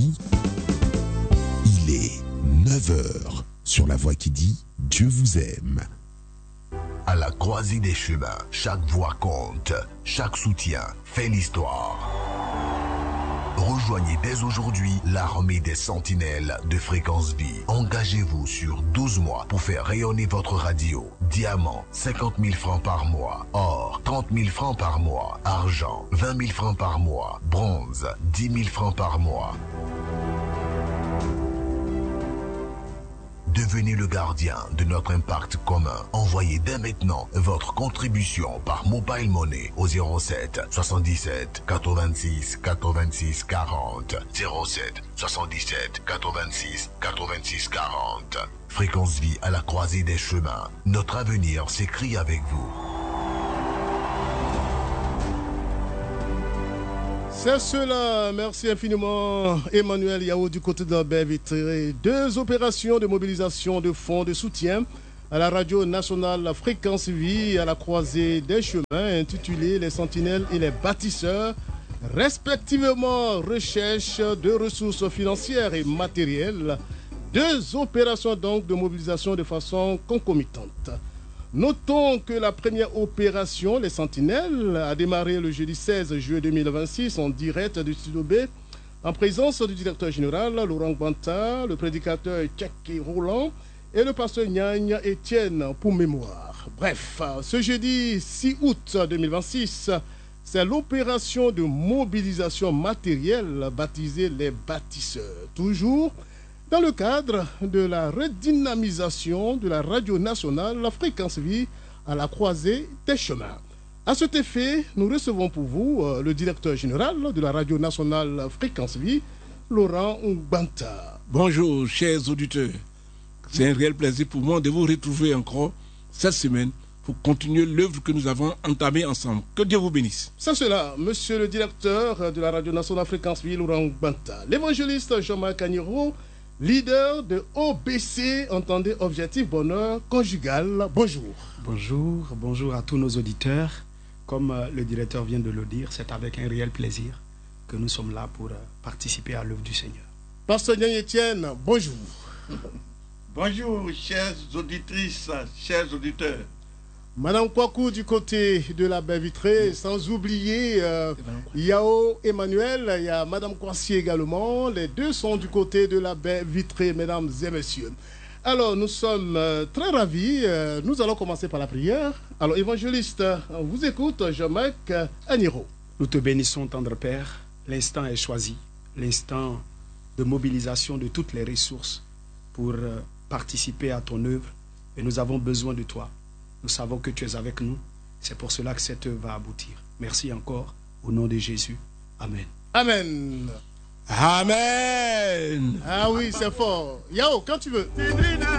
vie. Il est 9h sur la voix qui dit Dieu vous aime. À la croisée des chemins, chaque voix compte, chaque soutien fait l'histoire. Rejoignez dès aujourd'hui l'armée des sentinelles de Fréquence Vie. Engagez-vous sur 12 mois pour faire rayonner votre radio. Diamant, 50 000 francs par mois. Or, 30 000 francs par mois. Argent, 20 000 francs par mois. Bronze, 10 000 francs par mois. Devenez le gardien de notre impact commun. Envoyez dès maintenant votre contribution par Mobile Money au 07 77 86 86 40. 07 77 86 86 40. Fréquence Vie à la croisée des chemins. Notre avenir s'écrit avec vous. C'est cela, merci infiniment Emmanuel Yao du côté de la baie vitrée. 2 opérations de mobilisation de fonds de soutien à la radio nationale Fréquence Vie à la croisée des chemins intitulées Les Sentinelles et les Bâtisseurs, respectivement recherche de ressources financières et matérielles. 2 opérations donc de mobilisation de façon concomitante. Notons que la première opération, les Sentinelles, a démarré le jeudi 16 juillet 2026 en direct du Studio B, en présence du directeur général Laurent Gbanta, le prédicateur Tchaki Roland et le pasteur Nyagne Etienne pour mémoire. Bref, ce jeudi 6 août 2026, c'est l'opération de mobilisation matérielle baptisée les Bâtisseurs. Toujours dans le cadre de la redynamisation de la radio nationale, la Fréquence Vie à la croisée des chemins. À cet effet, nous recevons pour vous le directeur général de la radio nationale Fréquence Vie, Laurent Gbanta. Bonjour, chers auditeurs. C'est un réel plaisir pour moi de vous retrouver encore cette semaine pour continuer l'œuvre que nous avons entamée ensemble. Que Dieu vous bénisse. C'est cela, monsieur le directeur de la radio nationale Fréquence Vie, Laurent Gbanta. L'évangéliste Jean-Marc Agnero, leader de OBC, entendez Objectif Bonheur Conjugal. Bonjour. Bonjour à tous nos auditeurs. Comme le directeur vient de le dire, c'est avec un réel plaisir que nous sommes là pour participer à l'œuvre du Seigneur. Pasteur Nyagne Etienne, bonjour. Bonjour, chères auditrices, chers auditeurs. Madame Kwaku du côté de la baie vitrée, sans oublier Yao Emmanuel, il y a Madame Kwasi également. Les 2 sont du côté de la baie vitrée, mesdames et messieurs. Alors, nous sommes très ravis. Nous allons commencer par la prière. Alors, évangéliste, on vous écoute, Jean-Marc Agnero. Nous te bénissons, tendre Père. L'instant est choisi, l'instant de mobilisation de toutes les ressources pour participer à ton œuvre. Et nous avons besoin de toi. Nous savons que tu es avec nous. C'est pour cela que cette œuvre va aboutir. Merci encore. Au nom de Jésus. Amen. Amen. Amen. Ah oui, c'est fort. Yao, quand tu veux.